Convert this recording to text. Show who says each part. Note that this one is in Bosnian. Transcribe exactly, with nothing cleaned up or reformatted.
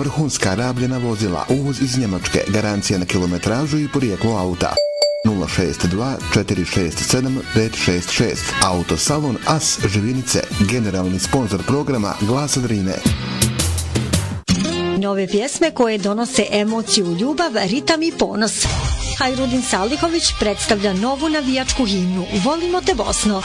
Speaker 1: vrhunska rabljena vozila, uvoz iz Njemačke, garancija na kilometražu i porijeklo auta. nula šest dva četiri šest sedam pet šest šest. Autosalon As Živinice, generalni sponzor programa Glasa Drine.
Speaker 2: Nove pjesme koje donose emociju, ljubav, ritam i ponos. Hajrudin Salihović predstavlja novu navijačku himnu Volimo te Bosno.